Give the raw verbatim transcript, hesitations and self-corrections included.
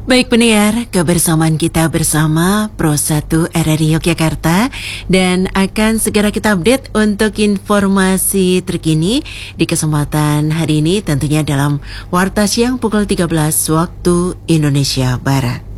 Baik pendengar, kebersamaan kita bersama Pro satu R R I Yogyakarta dan akan segera kita update untuk informasi terkini di kesempatan hari ini tentunya dalam Warta Siang pukul tiga belas waktu Indonesia Barat.